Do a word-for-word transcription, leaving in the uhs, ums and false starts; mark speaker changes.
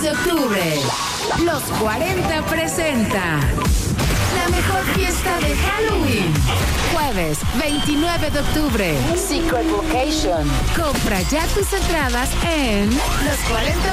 Speaker 1: de octubre, Los cuarenta presenta la mejor fiesta de Halloween. Jueves veintinueve de octubre, Secret Location. Compra ya tus entradas en los cuarenta